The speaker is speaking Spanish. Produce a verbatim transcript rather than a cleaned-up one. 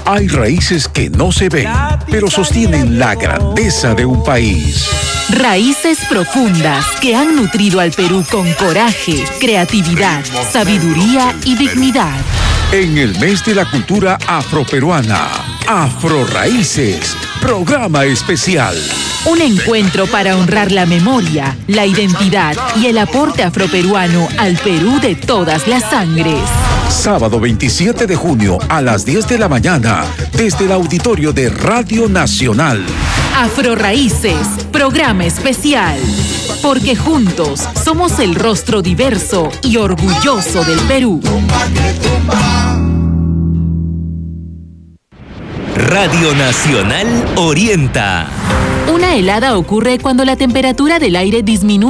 Hay raíces que no se ven, pero sostienen la grandeza de un país. Raíces profundas que han nutrido al Perú con coraje, creatividad, sabiduría y dignidad. En el mes de la cultura afroperuana, Afroraíces, programa especial. Un encuentro para honrar la memoria, la identidad y el aporte afroperuano al Perú de todas las sangres. Sábado veintisiete de junio a las diez de la mañana, desde el auditorio de Radio Nacional. Afroraíces, programa especial. Porque juntos somos el rostro diverso y orgulloso del Perú. Radio Nacional orienta. Una helada ocurre cuando la temperatura del aire disminuye